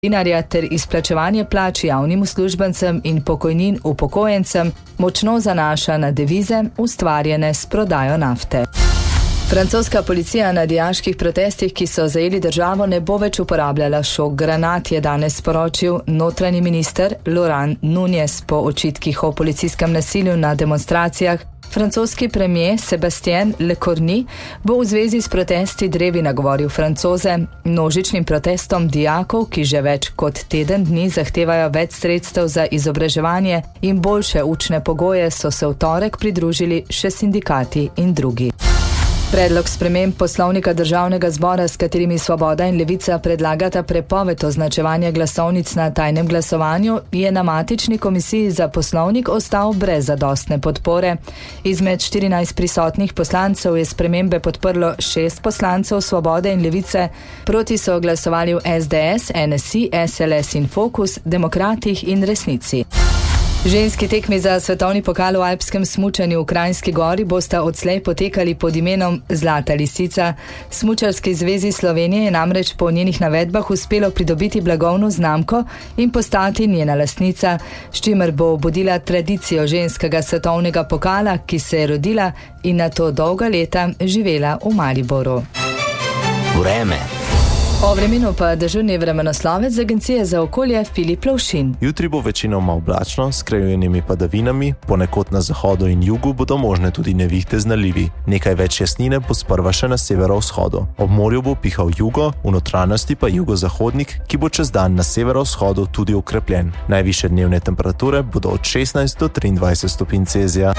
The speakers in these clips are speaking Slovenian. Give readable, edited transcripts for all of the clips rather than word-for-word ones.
dinarja ter izplačevanje plač javnim uslužbencem in pokojnin upokojencem močno zanaša na devize, ustvarjene s prodajo nafte. Francoska policija na dijaških protestih, ki so zajeli državo, ne bo več uporabljala šok granat, je danes sporočil notranji minister Laurent Nunez po očitkih o policijskem nasilju na demonstracijah. Francoski premier Sébastien Lecornu bo v zvezi s protesti drevi nagovoril Francoze. Množičnim protestom dijakov, ki že več kot teden dni zahtevajo več sredstev za izobraževanje in boljše učne pogoje, so se v torek pridružili še sindikati in drugi. Predlog sprememb poslovnika Državnega zbora, s katerimi Svoboda in Levica predlagata prepoved označevanja glasovnic na tajnem glasovanju, je na matični komisiji za poslovnik ostal brez zadostne podpore. Izmed 14 prisotnih poslancev je spremembe podprlo 6 poslancev Svobode in Levice, proti so glasovali v SDS, NSI, SLS in Fokus, Demokratih in Resnici. Ženski tekmi za svetovni pokal v alpskem smučanju v Kranjski Gori bosta odslej potekali pod imenom Zlata lisica. Smučarski zvezi Slovenije je namreč po njenih navedbah uspelo pridobiti blagovno znamko in postati njena lastnica, s čimer bo obudila tradicijo ženskega svetovnega pokala, ki se je rodila in nato dolga leta živela v Mariboru. Vreme. O vremenu pa dežurni vremenoslovec z Agencije za okolje Filip Lovšin. Jutri bo večinoma oblačno, s krajovenimi padavinami, ponekod na zahodu in jugu bodo možne tudi nevihte z nalivi. Nekaj več jasnine bo sprva še na severovzhodu. Ob morju bo pihal jugo, v notranjosti pa jugozahodnik, ki bo čez dan na severovzhodu tudi okrepljen. Najvišje dnevne temperature bodo od 16 do 23 stopinj Celzija.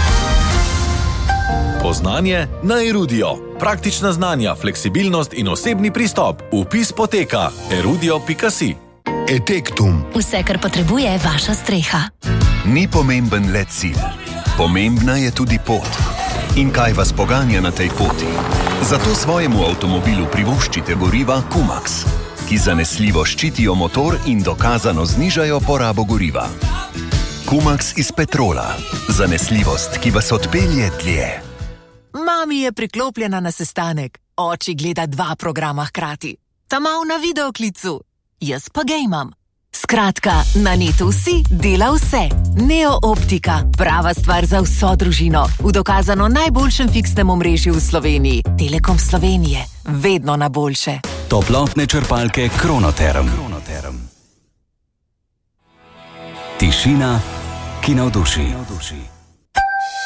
Poznanje na Erudio. Praktična znanja, fleksibilnost in osebni pristop. Vpis poteka erudio.si. Etektum. Vse, kar potrebuje vaša streha. Ni pomemben le cilj. Pomembna je tudi pot. In kaj vas poganja na tej poti? Zato svojemu avtomobilu privoščite goriva Kumax, ki zanesljivo ščitijo motor in dokazano znižajo porabo goriva. Kumax iz petrola. Zanesljivost, ki vas odpelje dlje. Mami je priklopljena na sestanek. Oči gleda 2 programa hkrati. Ta mal na videoklicu. Jaz pa gejmam. Skratka, na netu vsi dela vse. Neo Optika. Prava stvar za vso družino. V dokazano najboljšem fiksnem omrežju v Sloveniji. Telekom Slovenije. Vedno na boljše. Toplotne črpalke Kronoterm. Tišina, ki navduši.